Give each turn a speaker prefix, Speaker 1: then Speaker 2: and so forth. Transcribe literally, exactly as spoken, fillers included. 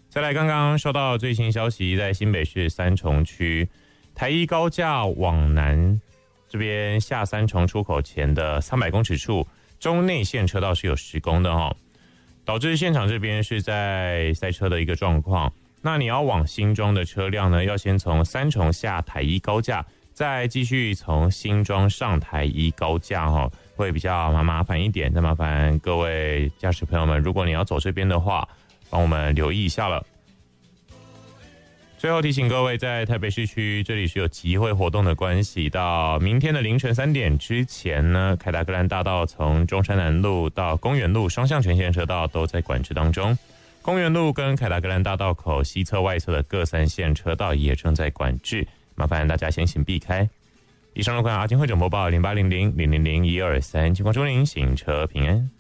Speaker 1: 再来，刚刚收到最新消息，在新北市三重区台一高架往南这边下三重出口前的三百公尺处，中内线车道是有施工的哦，导致现场这边是在塞车的一个状况。那你要往新庄的车辆呢，要先从三重下台一高架，再继续从新庄上台一高架哦，会比较麻麻烦一点。那麻烦各位驾驶朋友们，如果你要走这边的话，帮我们留意一下了。最后提醒各位，在台北市区这里是有集会活动的关系，到明天的凌晨三点之前呢，凯达格兰大道从中山南路到公园路双向全线车道都在管制当中，公园路跟凯达格兰大道口西侧外侧的各三线车道也正在管制，麻烦大家先行避开。以上的款阿金会整播报零八零零零零零一二三，警方祝您行车平安。